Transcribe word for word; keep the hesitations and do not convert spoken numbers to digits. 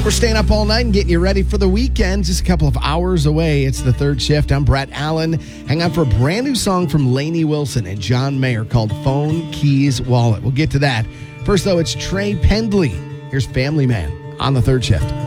We're staying up all night and getting you ready for the weekend. Just a couple of hours away. It's the third shift. I'm Brett Allen. Hang on for a brand new song from Lainey Wilson and John Mayer called Phone, Keys, Wallet. We'll get to that. First, though, it's Trey Pendley. Here's Family Man on the third shift.